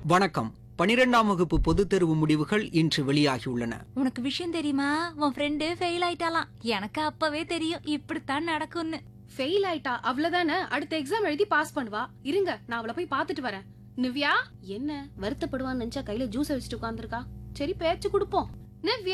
வணக்கம். 12ஆம் வகுப்பு பொதுத் தேர்வு முடிவுகள் இன்று வெளியாகியுள்ளன. உனக்கு விஷயம் தெரியுமா? உன் ஃப்ரெண்டு ஃபெயில் ஆயிட்டாலாம். எனக்கு அப்பவே தெரியும் இப்படித்தான் நடக்கும்னு. ஃபெயில் ஆயிட்டா அவ்வளவுதானே, அடுத்த எக்ஸாம் எழுதி பாஸ் பண்ணுவா. இருங்க, நான் அவளை போய் பாத்துட்டு வரேன். நிவ்யா, என்ன வருத்தப்படுவான்னு நினைச்சா கையில ஜூஸ் வச்சுட்டு உட்கார்ந்திருக்கா. சரி, பேச்சு கொடுப்போம். நிவ்யா.